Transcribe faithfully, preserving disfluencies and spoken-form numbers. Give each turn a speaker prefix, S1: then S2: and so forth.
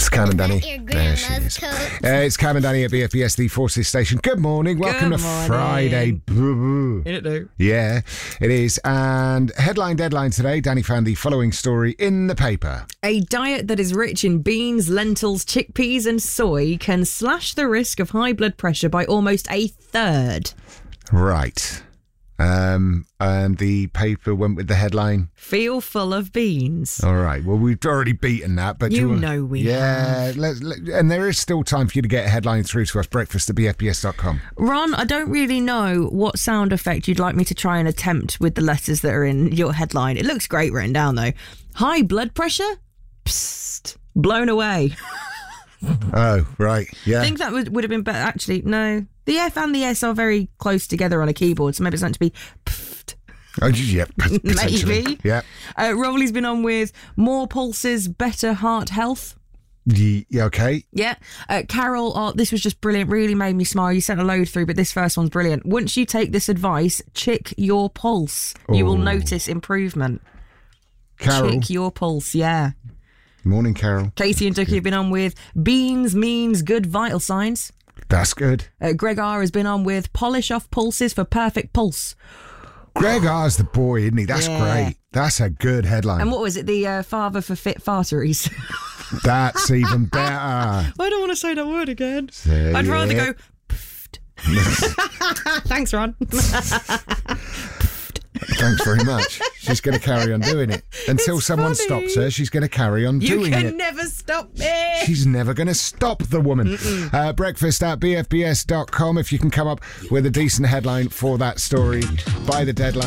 S1: It's Cam and Danny.
S2: Your
S1: There she
S2: grandma's
S1: is.
S2: coat.
S1: Uh, it's Cam and Danny at B F B S, the Forces Station. Good morning. Welcome
S3: Good
S1: to
S3: morning.
S1: Friday.
S3: In it do.
S1: Yeah, it is. And headline deadline today, Danny found the following story in the paper.
S3: A diet that is rich in beans, lentils, chickpeas and soy can slash the risk of high blood pressure by almost a third.
S1: Right. Um, and the paper went with the headline.
S3: Feel full of beans.
S1: All right. Well, we've already beaten that, but
S3: You
S1: do
S3: know we
S1: Yeah, let, let, and there is still time for you to get a headline through to us. Breakfast at b f b s dot com.
S3: Ron, I don't really know what sound effect you'd like me to try and attempt with the letters that are in your headline. It looks great written down, though. High blood pressure? Psst. Blown away.
S1: Oh, right. Yeah.
S3: I think that would, would have been better. Actually, no. The F and the S are very close together on a keyboard, so maybe it's meant to be pfft.
S1: Oh, yeah, p- potentially.
S3: Maybe.
S1: Yeah.
S3: Uh, Rowley's been on with more pulses, better heart health.
S1: Ye- yeah. Okay.
S3: Yeah. Uh, Carol, oh, this was just brilliant. Really made me smile. You sent a load through, but this first one's brilliant. Once you take this advice, check your pulse. You will
S1: Oh.
S3: notice improvement.
S1: Carol.
S3: Check your pulse, yeah.
S1: Morning, Carol.
S3: Katie and Ducky have been on with beans means good vital signs.
S1: That's good.
S3: Uh, Greg R has been on with polish off pulses for perfect pulse.
S1: Greg R's the boy, isn't he? That's
S3: Yeah.
S1: great. That's a good headline.
S3: And what was it? The uh, father for fit farteries.
S1: That's even better.
S3: I don't want to say that word again.
S1: Say
S3: I'd rather
S1: it.
S3: go. Pfft. Thanks, Ron.
S1: Thanks very much. She's going to carry on doing it. Until
S3: It's
S1: someone
S3: funny.
S1: stops her, she's going to carry on
S3: You
S1: doing
S3: can
S1: it.
S3: never stop me.
S1: She's never going to stop the woman. Uh, breakfast at b f b s dot com if you can come up with a decent headline for that story by the deadline.